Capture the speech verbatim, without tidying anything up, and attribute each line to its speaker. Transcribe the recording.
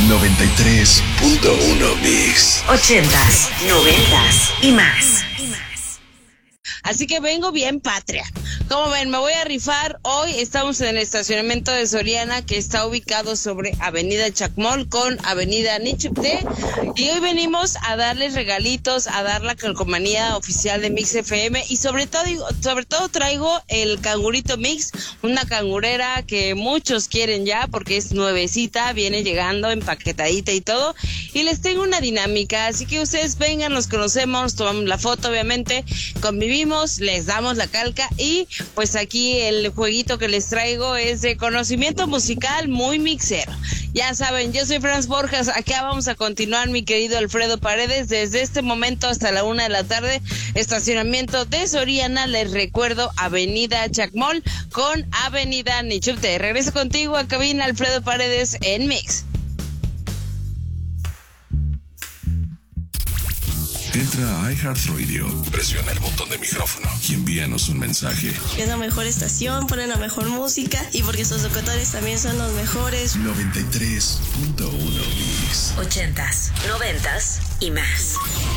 Speaker 1: noventa y tres punto uno Mix.
Speaker 2: Ochentas, noventas y más.
Speaker 3: Así que vengo bien patria. Como ven, me voy a rifar. Hoy estamos en el estacionamiento de Soriana, que está ubicado sobre Avenida Chacmol con Avenida Nichupté. Y hoy venimos a darles regalitos, a dar la calcomanía oficial de Mix F M. Y sobre todo, sobre todo traigo el cangurito Mix, una cangurera que muchos quieren ya porque es nuevecita, viene llegando empaquetadita y todo. Y les tengo una dinámica, así que ustedes vengan, nos conocemos, tomamos la foto obviamente, convivimos, les damos la calca y pues aquí el jueguito que les traigo es de conocimiento musical muy mixero. Ya saben, yo soy Franz Borjas, acá vamos a continuar, mi querido Alfredo Paredes, desde este momento hasta la una de la tarde, estacionamiento de Soriana, les recuerdo, Avenida Chacmol con Avenida Nichupté. Regreso contigo a cabina, Alfredo Paredes en Mix.
Speaker 1: Entra a iHeartRadio, presiona el botón de micrófono y envíanos un mensaje.
Speaker 4: Es la mejor estación, ponen la mejor música y porque sus locutores también son los mejores.
Speaker 1: noventa y tres punto uno Mix.
Speaker 2: Ochentas, noventas y más.